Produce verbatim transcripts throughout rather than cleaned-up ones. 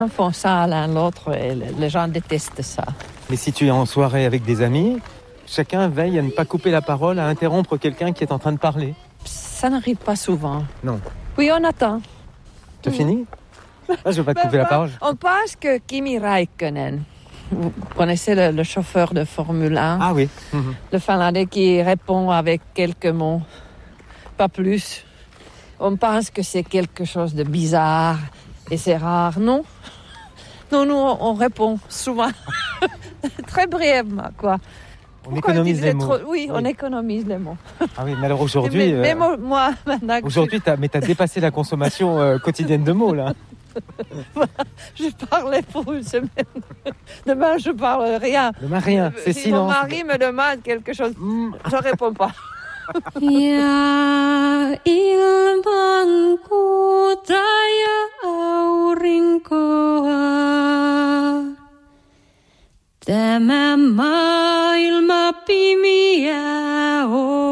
Ils font ça l'un l'autre et les gens détestent ça. Mais si tu es en soirée avec des amis, chacun veille à ne pas couper la parole, à interrompre quelqu'un qui est en train de parler. Ça n'arrive pas souvent. Non. Oui, on attend. Tu as fini? Ah, je vais pas te couper Ben, la parole. On pense que Kimi Räikkönen, vous connaissez le, le chauffeur de Formule un, Ah oui. Mhm. le Finlandais qui répond avec quelques mots, pas plus. On pense que c'est quelque chose de bizarre et c'est rare. Non, non, nous on répond souvent, très brièvement, quoi. On Pourquoi économise utiliser les mots. trop- Oui, on économise les mots. Ah oui, mais alors aujourd'hui, mais, mais euh, moi, moi, maintenant que aujourd'hui, t'as, mais t'as dépassé la consommation euh, quotidienne de mots là. je, je parlais pour une semaine, demain je parle rien. Demain rien, c'est Si silence. mon mari me demande quelque chose, Mm. je réponds pas. Ja ilman kuuta ja aurinkoa, tämä maailma pimiä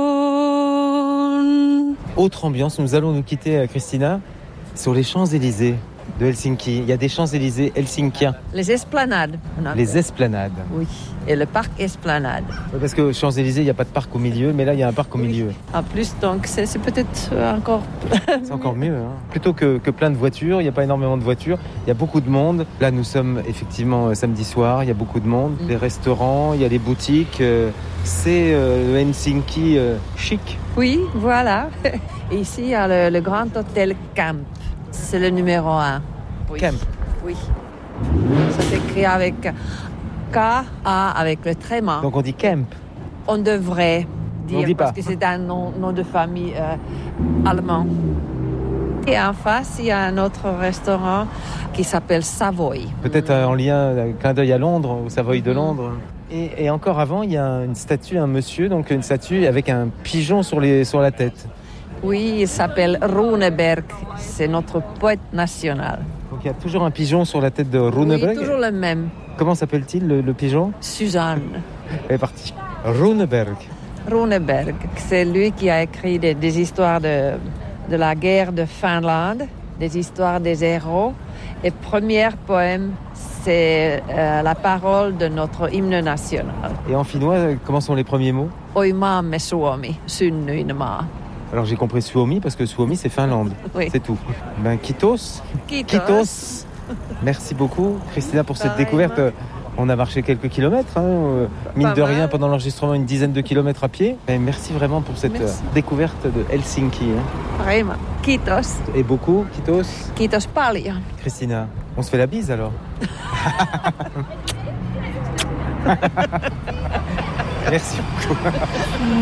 on. Autre ambiance, nous allons nous quitter, euh, Christina, sur les Champs-Élysées de Helsinki. Il y a des Champs-Élysées helsinkiens, Les esplanades. on appelle. les esplanades. Oui, et le parc Esplanade. Ouais, parce que Champs-Élysées, il n'y a pas de parc au milieu, mais là, il y a un parc au Oui. milieu. En plus, donc, c'est, c'est peut-être encore... C'est encore mieux. Hein. Plutôt que, que plein de voitures, il n'y a pas énormément de voitures, il y a beaucoup de monde. Là, nous sommes effectivement euh, samedi soir, il y a beaucoup de monde. Mm. Des restaurants, il y a les boutiques. euh, c'est euh, le Helsinki euh, chic. Oui, voilà. Et ici, il y a le, le grand hôtel Camp. C'est le numéro un. Oui. Camp. Oui. Ça s'écrit avec K A avec le tréma. Donc on dit camp. On devrait dire, On dit pas. parce que c'est un nom, nom de famille euh, allemand. Et en face, il y a un autre restaurant qui s'appelle Savoy. Peut-être euh, en lien, euh, clin d'œil à Londres, au Savoy de Mhm. Londres. Et, et encore avant, il y a une statue, un monsieur, donc une statue avec un pigeon sur, les, sur la tête. Oui, il s'appelle Runeberg. C'est notre poète national. Donc il y a toujours un pigeon sur la tête de Oui, Runeberg. toujours le même. Comment s'appelle-t-il le, le pigeon? Suzanne. Elle est partie. Runeberg. Runeberg, c'est lui qui a écrit des, des histoires de, de la guerre de Finlande, des histoires des héros. Et premier poème, c'est euh, la parole de notre hymne national. Et en finnois, euh, comment sont les premiers mots? Oi maamme Suomi, synnyin maa. Alors j'ai compris Suomi parce que Suomi c'est Finlande. Oui. C'est tout. Ben Kitos. Kiitos. Kitos. Merci beaucoup Christina pour cette Pareil, découverte. moi. On a marché quelques kilomètres, hein, euh, mine Pas de mal. rien pendant l'enregistrement une dizaine de kilomètres à pied. Et merci vraiment pour cette Merci. euh, découverte de Helsinki. Hein. Vraiment. Kiitos. Et beaucoup, Kitos. Kiitos paljon. Christina, on se fait la bise alors. Merci beaucoup.